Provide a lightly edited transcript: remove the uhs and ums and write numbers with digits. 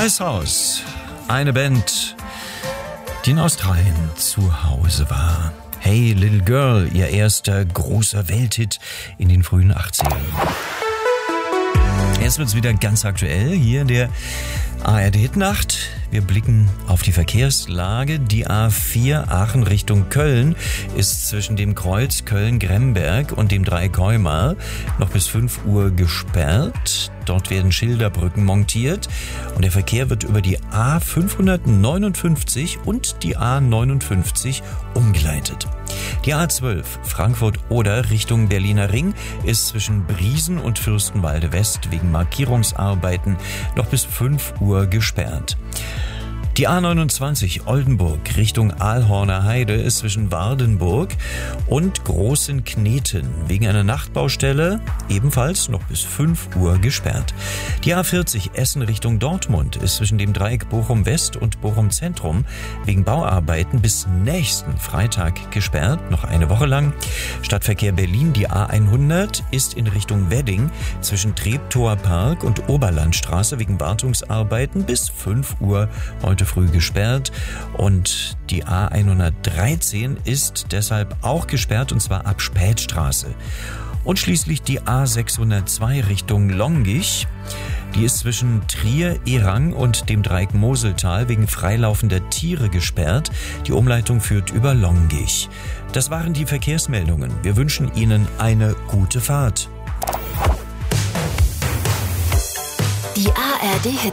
Icehouse, eine Band, die in Australien zu Hause war. Hey Little Girl, ihr erster großer Welthit in den frühen 80ern. Jetzt wird's wieder ganz aktuell hier in der ARD-Hitnacht. Wir blicken auf die Verkehrslage. Die A4 Aachen Richtung Köln ist zwischen dem Kreuz Köln-Gremberg und dem Dreieck Heumar noch bis 5 Uhr gesperrt. Dort werden Schilderbrücken montiert und der Verkehr wird über die A559 und die A59 umgeleitet. Die A12 Frankfurt-Oder Richtung Berliner Ring ist zwischen Briesen und Fürstenwalde West wegen Markierungsarbeiten noch bis 5 Uhr gesperrt. Die A29 Oldenburg Richtung Aalhorner Heide ist zwischen Wardenburg und Großenkneten wegen einer Nachtbaustelle ebenfalls noch bis 5 Uhr gesperrt. Die A40 Essen Richtung Dortmund ist zwischen dem Dreieck Bochum West und Bochum Zentrum wegen Bauarbeiten bis nächsten Freitag gesperrt, noch eine Woche lang. Stadtverkehr Berlin, die A100 ist in Richtung Wedding zwischen Treptower Park und Oberlandstraße wegen Wartungsarbeiten bis 5 Uhr heute früh gesperrt und die A113 ist deshalb auch gesperrt und zwar ab Spätstraße. Und schließlich die A602 Richtung Longich. Die ist zwischen Trier, Erang und dem Dreieck Moseltal wegen freilaufender Tiere gesperrt. Die Umleitung führt über Longich. Das waren die Verkehrsmeldungen. Wir wünschen Ihnen eine gute Fahrt. Die ARD-Hit